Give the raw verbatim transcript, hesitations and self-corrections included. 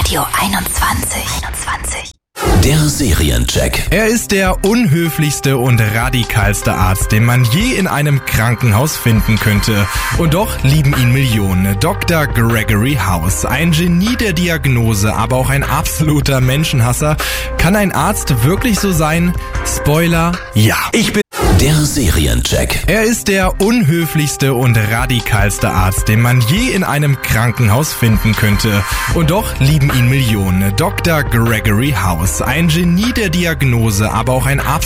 Radio einundzwanzig. einundzwanzig. Der Seriencheck. Er ist der unhöflichste und radikalste Arzt, den man je in einem Krankenhaus finden könnte. Und doch lieben ihn Millionen. Doktor Gregory House. Ein Genie der Diagnose, aber auch ein absoluter Menschenhasser. Kann ein Arzt wirklich so sein? Spoiler, ja. Ich bin der Seriencheck. Er ist der unhöflichste und radikalste Arzt, den man je in einem Krankenhaus finden könnte. Und doch lieben ihn Millionen. Doktor Gregory House. Ein Genie der Diagnose, aber auch ein absoluter